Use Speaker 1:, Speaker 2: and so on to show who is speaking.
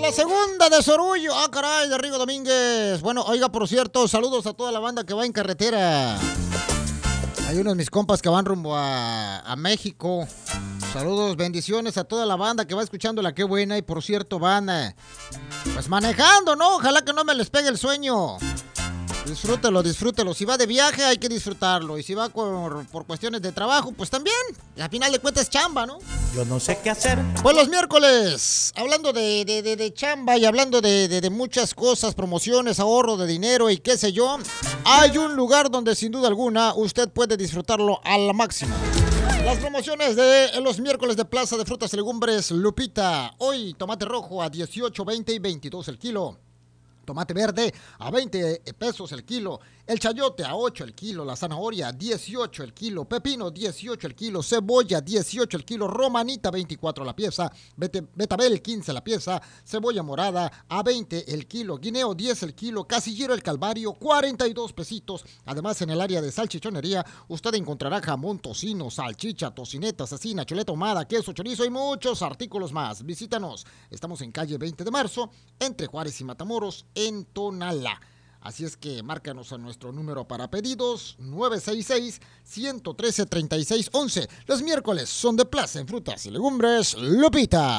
Speaker 1: La segunda de Sorullo. Ah, caray, de Rigo Domínguez. Bueno, oiga, por cierto, saludos a toda la banda que va en carretera. Hay unos de mis compas que van rumbo a México. Saludos, bendiciones a toda la banda que va escuchando la Qué Buena. Y por cierto, van pues manejando, ¿no? Ojalá que no me les pegue el sueño. Disfrútelo, disfrútelo. Si va de viaje, hay que disfrutarlo. Y si va por cuestiones de trabajo, pues también. Y al final de cuentas, chamba, ¿no?
Speaker 2: Yo no sé qué hacer.
Speaker 1: Pues los miércoles, hablando de chamba y hablando de muchas cosas, promociones, ahorro de dinero y qué sé yo, hay un lugar donde sin duda alguna usted puede disfrutarlo a la máxima. Las promociones de los miércoles de Plaza de Frutas y Legumbres Lupita. Hoy, tomate rojo a 18, 20 y 22 el kilo. Tomate verde a 20 pesos el kilo, el chayote a 8 el kilo, la zanahoria 18 el kilo, pepino 18 el kilo, cebolla 18 el kilo, romanita 24 la pieza, betabel 15 la pieza, cebolla morada a 20 el kilo, guineo 10 el kilo, casillero el Calvario 42 pesitos. Además, en el área de salchichonería usted encontrará jamón, tocino, salchicha, tocineta, cecina, chuleta ahumada, queso, chorizo y muchos artículos más. Visítanos, estamos en calle 20 de marzo, entre Juárez y Matamoros, en Tonalá. Así es que márcanos a nuestro número para pedidos 966-113-3611. Los miércoles son de Plaza en Frutas y Legumbres Lupita.